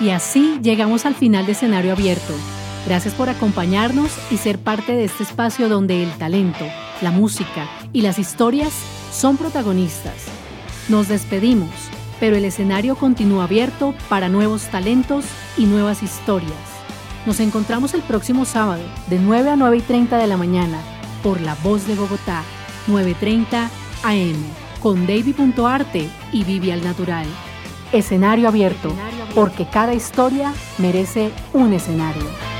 Y así llegamos al final de Escenario Abierto. Gracias por acompañarnos y ser parte de este espacio donde el talento, la música y las historias son protagonistas. Nos despedimos, pero el escenario continúa abierto para nuevos talentos y nuevas historias. Nos encontramos el próximo sábado de 9 a 9:30 de la mañana por La Voz de Bogotá, 9:30 AM, con Davy.arte y Vivi al Natural. Escenario abierto, porque cada historia merece un escenario.